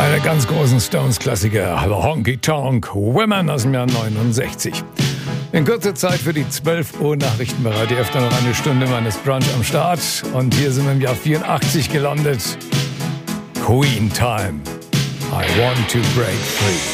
Einer der ganz großen Stones-Klassiker, The Honky Tonk Women aus dem Jahr 69. In kurzer Zeit für die 12 Uhr Nachrichten bereit. Die öfter noch eine Stunde meines Brunch am Start. Und hier sind wir im Jahr 84 gelandet. Queen Time. I want to break free.